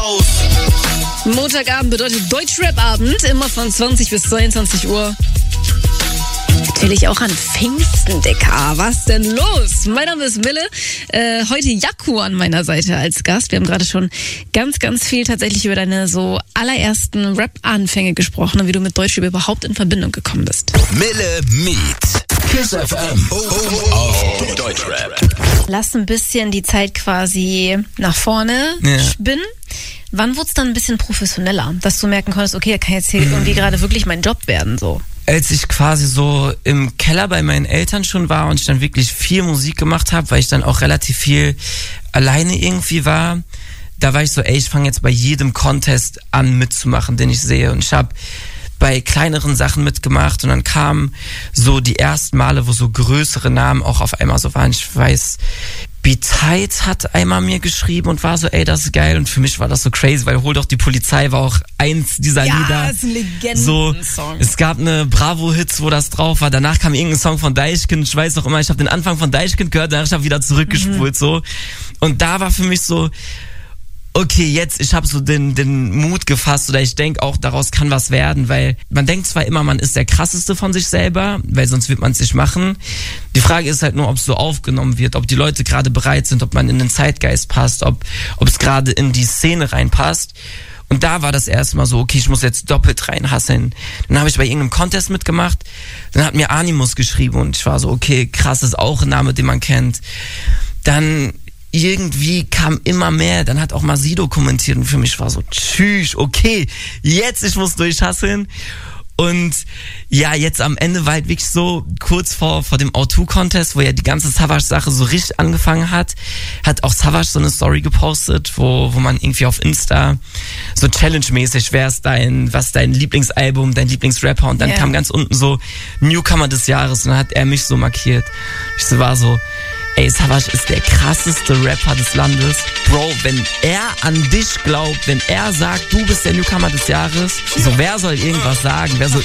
Montagabend bedeutet Deutschrap-Abend, immer von 20 bis 22 Uhr. Natürlich auch an Pfingsten, Dicker. Was denn los? Mein Name ist Mille. Heute Jaku an meiner Seite als Gast. Wir haben gerade schon ganz, ganz viel tatsächlich über deine so allerersten Rap-Anfänge gesprochen und wie du mit Deutschrap überhaupt in Verbindung gekommen bist. Mille Meet. KISS FM. Auf Deutschrap. Lass ein bisschen die Zeit quasi nach vorne spinnen. Wann wurde es dann ein bisschen professioneller, dass du merken konntest, okay, kann jetzt hier irgendwie gerade wirklich mein Job werden, so? Als ich quasi so im Keller bei meinen Eltern schon war und ich dann wirklich viel Musik gemacht habe, weil ich dann auch relativ viel alleine irgendwie war, da war ich so, ich fange jetzt bei jedem Contest an mitzumachen, den ich sehe. Und ich habe bei kleineren Sachen mitgemacht und dann kamen so die ersten Male, wo so größere Namen auch auf einmal so waren. Ich weiß, B-Tight hat einmal mir geschrieben und war so, das ist geil. Und für mich war das so crazy, weil Hol doch die Polizei war auch eins dieser Lieder. Ja, das ist ein Legenden-Song. So, es gab eine Bravo-Hits, wo das drauf war. Danach kam irgendein Song von Deichkind. Ich weiß noch immer, ich habe den Anfang von Deichkind gehört, danach habe ich wieder zurückgespult, so. Und da war für mich so, okay, jetzt, ich habe so den Mut gefasst oder ich denke auch, daraus kann was werden, weil man denkt zwar immer, man ist der krasseste von sich selber, weil sonst wird man es nicht machen. Die Frage ist halt nur, ob es so aufgenommen wird, ob die Leute gerade bereit sind, ob man in den Zeitgeist passt, ob es gerade in die Szene reinpasst. Und da war das erste Mal so, okay, ich muss jetzt doppelt reinhasseln. Dann habe ich bei irgendeinem Contest mitgemacht, dann hat mir Animus geschrieben und ich war so, okay, krass, ist auch ein Name, den man kennt. Dann irgendwie kam immer mehr, dann hat auch Masido kommentiert und für mich war so, tschüss, okay, jetzt, ich muss durchhasseln. Und ja, jetzt am Ende war halt wirklich so, kurz vor dem O2-Contest, wo ja die ganze Savage-Sache so richtig angefangen hat auch Savage so eine Story gepostet, wo man irgendwie auf Insta so Challenge-mäßig, was ist dein Lieblingsalbum, dein Lieblingsrapper, und dann kam ganz unten so Newcomer des Jahres und dann hat er mich so markiert. Ich war so, Savage ist der krasseste Rapper des Landes. Bro, wenn er an dich glaubt, wenn er sagt, du bist der Newcomer des Jahres, so wer soll irgendwas sagen? Wer soll